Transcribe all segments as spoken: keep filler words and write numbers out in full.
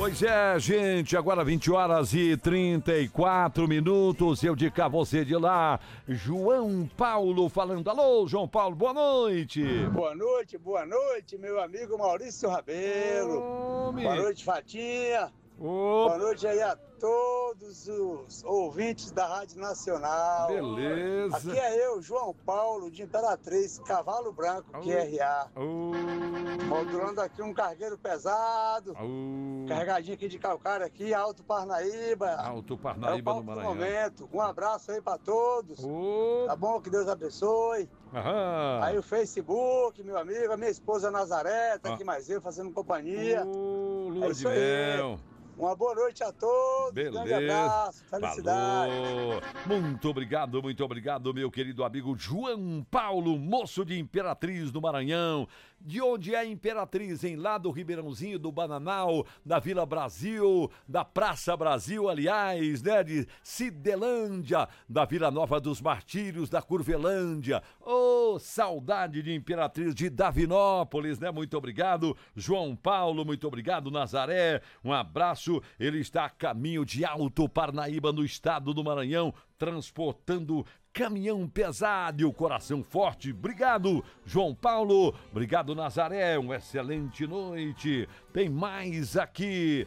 Pois é, gente, agora vinte horas e trinta e quatro minutos, eu de cá, você de lá, João Paulo falando. Alô, João Paulo, boa noite. Boa noite, boa noite, meu amigo Maurício Rabelo. Homem. Boa noite, Fatinha. Opa. Boa noite aí a todos os ouvintes da Rádio Nacional. Beleza. Aqui é eu, João Paulo, de Imperatriz, Cavalo Branco, Q R A. Oh. Moldurando aqui um cargueiro pesado. Oh. Carregadinho aqui de calcário aqui, Alto Parnaíba. Alto Parnaíba é o no Maranhão. Momento. Um abraço aí pra todos. Oh. Tá bom? Que Deus abençoe. Aham. Aí o Facebook, meu amigo, a minha esposa Nazaré, tá ah. aqui mais eu, fazendo companhia. Oh, lua é de mel. Uma boa noite a todos. Beleza. Grande abraço. Felicidade. Falou. Muito obrigado, muito obrigado, meu querido amigo João Paulo, moço de Imperatriz do Maranhão. De onde é Imperatriz? Em lá do Ribeirãozinho, do Bananal, da Vila Brasil, da Praça Brasil, aliás, né? De Cidelândia, da Vila Nova dos Martírios, da Curvelândia. Ô, oh, saudade de Imperatriz de Davinópolis, né? Muito obrigado, João Paulo, muito obrigado, Nazaré. Um abraço. Ele está a caminho de Alto Parnaíba, no estado do Maranhão, transportando caminhão pesado e o coração forte. Obrigado, João Paulo. Obrigado, Nazaré. Uma excelente noite. Tem mais aqui.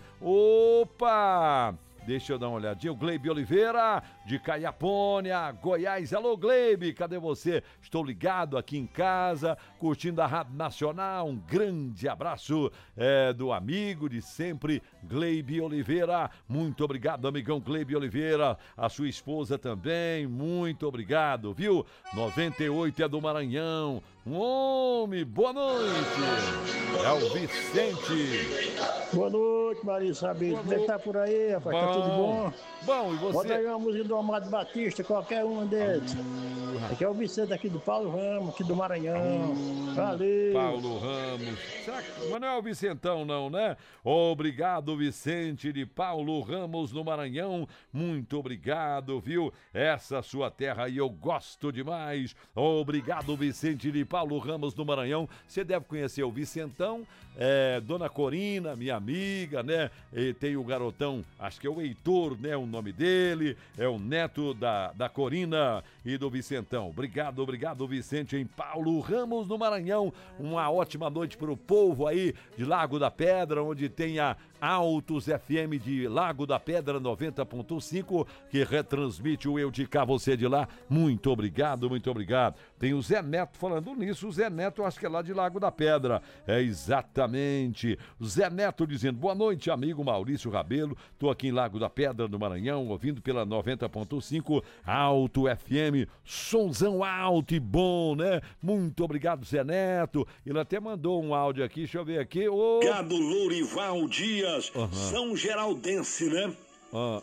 Opa! Deixa eu dar uma olhadinha. O Gleibe Oliveira, de Caiapônia, Goiás. Alô, Gleibe, cadê você? Estou ligado aqui em casa, curtindo a Rádio Nacional. Um grande abraço é, do amigo de sempre, Gleibe Oliveira. Muito obrigado, amigão Gleibe Oliveira. A sua esposa também, muito obrigado, viu? noventa e oito é do Maranhão. Um homem, boa noite. É o Vicente. Boa noite, Marisa Sabino. Como é que tá por aí, rapaz? Tá tudo bom? Bom, e você? Bota aí uma música do Amado Batista, qualquer uma deles. Aqui é o Vicente aqui do Paulo Ramos, aqui do Maranhão. Valeu. Paulo Ramos. Será que... Mas não é o Vicentão, não, né? Obrigado, Vicente de Paulo Ramos, no Maranhão. Muito obrigado, viu? Essa sua terra aí eu gosto demais. Obrigado, Vicente de Paulo Ramos, no Maranhão. Você deve conhecer o Vicentão, é, Dona Corina, minha amiga, né? E tem o garotão, acho que é o Heitor, né? O nome dele. É o neto da, da Corina e do Vicentão. Obrigado, obrigado, Vicente, em Paulo Ramos, no Maranhão. Uma ótima noite para o povo aí de Lago da Pedra, onde tem a Altos F M de Lago da Pedra noventa ponto cinco, que retransmite o Eu de Cá, você de lá. Muito obrigado, muito obrigado. Tem o Zé Neto falando nisso. O Zé Neto, acho que é lá de Lago da Pedra. É exatamente. O Zé Neto dizendo, boa noite, amigo Maurício Rabelo. Tô aqui em Lago da Pedra, no Maranhão, ouvindo pela noventa ponto cinco, Alto F M. Sonzão alto e bom, né? Muito obrigado, Zé Neto. Ele até mandou um áudio aqui, deixa eu ver aqui. Oh. Obrigado, Lourival Dias, uhum. São Geraldense, né? Uhum.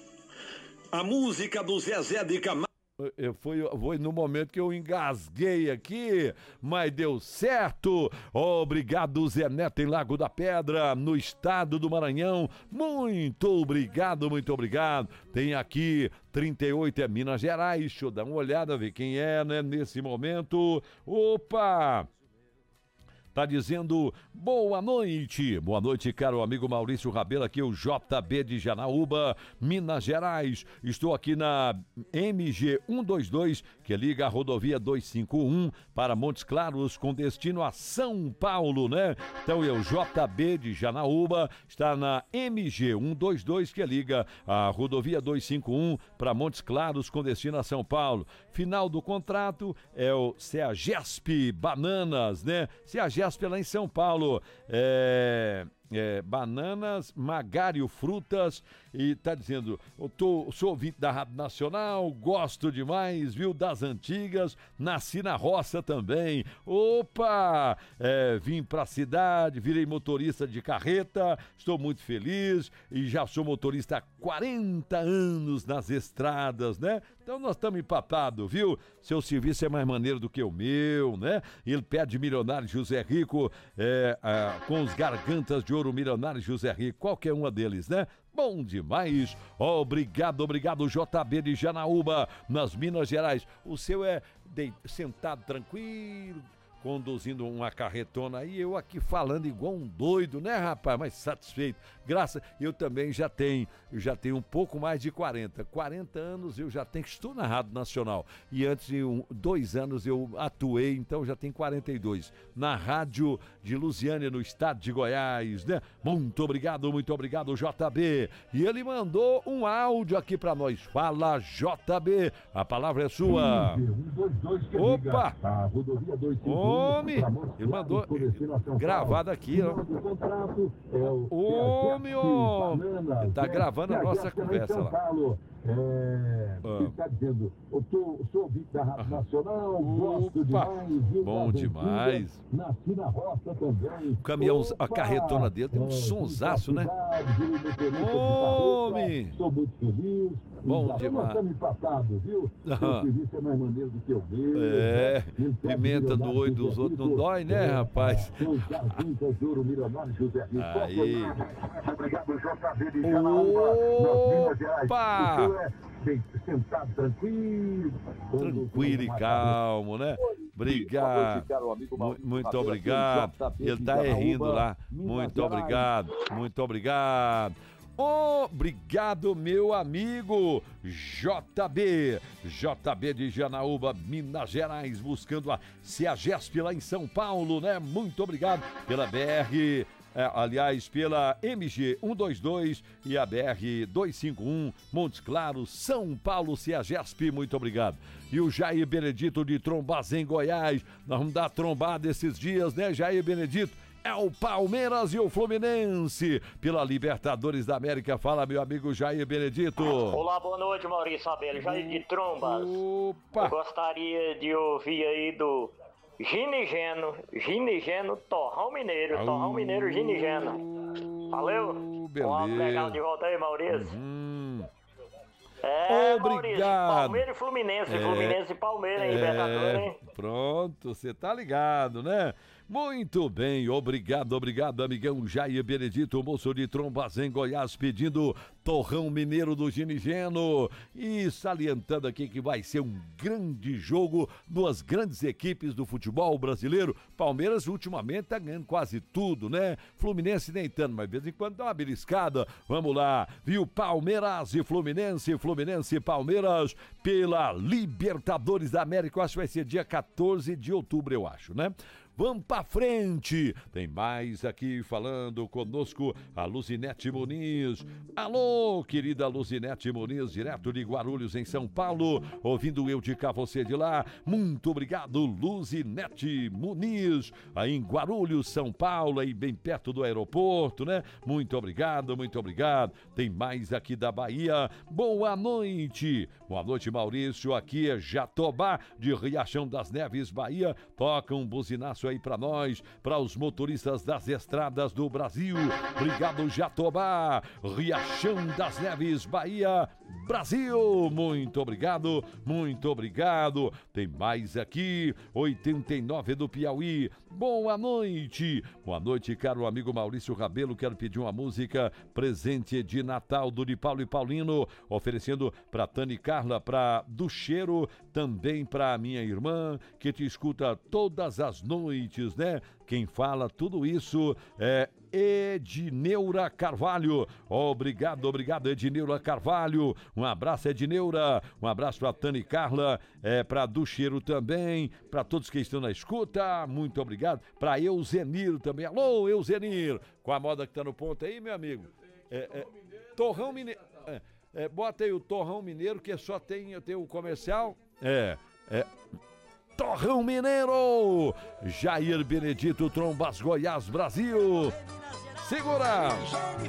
A música do Zezé de Camargo. Eu fui, foi no momento que eu engasguei aqui, mas deu certo. Obrigado, Zé Neto, em Lago da Pedra, no estado do Maranhão. Muito obrigado, muito obrigado. Tem aqui trinta e oito, é Minas Gerais. Deixa eu dar uma olhada, ver quem é, né, nesse momento. Opa! Tá dizendo boa noite, boa noite, caro amigo Maurício Rabelo, aqui o J B de Janaúba, Minas Gerais. Estou aqui na M G cento e vinte e dois, que liga a rodovia duzentos e cinquenta e um para Montes Claros, com destino a São Paulo, né? Então eu, J B de Janaúba, está na M G cento e vinte e dois, que liga a rodovia duzentos e cinquenta e um para Montes Claros, com destino a São Paulo. Final do contrato é o Ceagesp Bananas, né? Ceagesp lá em São Paulo, é, é, Bananas, Magário Frutas, e tá dizendo, eu tô, sou ouvinte da Rádio Nacional, gosto demais, viu, das antigas, nasci na roça também, opa, é, vim pra cidade, virei motorista de carreta, estou muito feliz, e já sou motorista há quarenta anos nas estradas, né? Então nós estamos empatados, viu? Seu serviço é mais maneiro do que o meu, né? Ele pede milionário José Rico, é, é, com os gargantas de ouro milionário José Rico, qualquer uma deles, né? Bom demais. Obrigado, obrigado, J B de Janaúba, nas Minas Gerais. O seu é de... sentado tranquilo, conduzindo uma carretona aí, eu aqui falando igual um doido, né, rapaz? Mas satisfeito. Graças, eu também já tenho, eu já tenho um pouco mais de quarenta. quarenta anos eu já tenho, estou na Rádio Nacional. E antes de um, dois anos eu atuei, então já tenho quarenta e dois. Na Rádio de Lusiânia, no estado de Goiás, né? Muito obrigado, muito obrigado, J B. E ele mandou um áudio aqui pra nós. Fala, J B, a palavra é sua. Opa! Homem! Ele mandou gravado aqui, ó. Homem, homem! Ele tá gravando a nossa conversa lá. É, ah. Está dizendo, eu tô, sou ouvinte da Rádio Nacional, gosto demais, viu, bom demais. Nasci na roça também. O caminhão, Opa. a carretona dele tem um é, sonsaço, né? Homem! Sou muito feliz. Bom já demais. Estamos empatados, viu? Uhum. O serviço é mais maneiro do que eu vejo. É, né? Pimenta no olho dos outros não dói, né, rapaz? Aí. Obrigado, J B de Janaúba, nas Minas Gerais. Opa! Bem, sentado tranquilo. Tranquilo e calmo, né? Obrigado. Muito obrigado. Ele tá rindo lá. Muito obrigado. Muito obrigado. Obrigado, meu amigo J B. J B de Janaúba, Minas Gerais, buscando a CEAGESP lá em São Paulo, né? Muito obrigado pela B R. É, aliás, pela M G cento e vinte e dois e a B R duzentos e cinquenta e um, Montes Claros, São Paulo, CEAGESP, muito obrigado. E o Jair Benedito de Trombas, em Goiás, nós vamos dar trombada esses dias, né, Jair Benedito? É o Palmeiras e o Fluminense pela Libertadores da América. Fala, meu amigo Jair Benedito. Olá, boa noite, Maurício Abelha, Jair de Trombas. Opa! Eu gostaria de ouvir aí do Ginigeno, Ginigeno, Torrão Mineiro, Au, Torrão Mineiro, Ginigeno. Valeu? Beleza. Um legal de volta aí, Maurício. Uhum. É, obrigado. Maurício, Palmeiras e Fluminense, é, Fluminense e Palmeiras, hein, é, Libertadores, hein? Pronto, você tá ligado, né? Muito bem, obrigado, obrigado, amigão Jair Benedito, moço de Trombas, em Goiás, pedindo Torrão Mineiro do Ginigeno. E salientando aqui que vai ser um grande jogo, duas grandes equipes do futebol brasileiro. Palmeiras ultimamente tá ganhando quase tudo, né? Fluminense nem tanto, mas de vez em quando dá uma beliscada. Vamos lá, viu? Palmeiras e Fluminense, Fluminense e Palmeiras pela Libertadores da América. Eu acho que vai ser dia quatorze de outubro, eu acho, né? Vamos pra frente, tem mais aqui falando conosco a Luzinete Muniz. Alô, querida Luzinete Muniz, direto de Guarulhos, em São Paulo, ouvindo eu de cá, você de lá. Muito obrigado, Luzinete Muniz, aí em Guarulhos, São Paulo, aí bem perto do aeroporto, né? Muito obrigado, muito obrigado. Tem mais aqui da Bahia. Boa noite. Boa noite, Maurício, aqui é Jatobá, de Riachão das Neves, Bahia. Toca um buzinaço aí pra nós, para os motoristas das estradas do Brasil. Obrigado, Jatobá, Riachão das Neves, Bahia, Brasil. Muito obrigado, muito obrigado. Tem mais aqui, oitenta e nove do Piauí. Boa noite. Boa noite, caro amigo Maurício Rabelo. Quero pedir uma música, presente de Natal do de Paulo e Paulino, oferecendo para Tani Carla, para do Cheiro, também para minha irmã, que te escuta todas as noites, né? Quem fala tudo isso é Edneura Carvalho. Obrigado, obrigado, Edneura Carvalho. Um abraço, Edneura. Um abraço para Tani Carla, é, para do Cheiro também, para todos que estão na escuta. Muito obrigado. Para Euzenir também. Alô, Euzenir. Com a moda que tá no ponto aí, meu amigo. É, é, Torrão Mineiro. É, é, bota aí o Torrão Mineiro, que só tem, tem o comercial. É, é. Torrão Mineiro, Jair Benedito, Trombas, Goiás, Brasil. Segura!